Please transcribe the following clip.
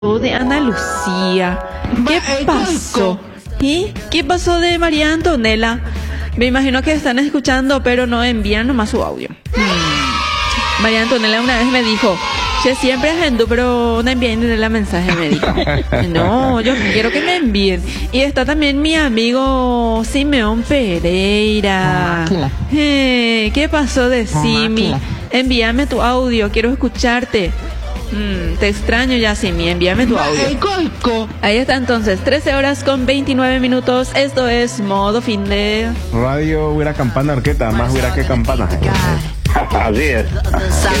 de Ana Lucía. ¿Qué pasó? ¿Y qué pasó de María Antonella? Me imagino que están escuchando, pero no envían nomás su audio. María Antonella una vez me dijo, yo siempre agendo, pero no envíen la mensaje, me dijo. No, yo quiero que me envíen. Y está también mi amigo Simeón Pereira. ¿Qué pasó de Simi? Envíame tu audio, quiero escucharte. Te extraño ya, Simi, envíame tu audio. Ahí está entonces, 13 horas con 29 minutos. Esto es Modo Fin de Radio Huira Campana Orqueta, más huira que campana. Así es.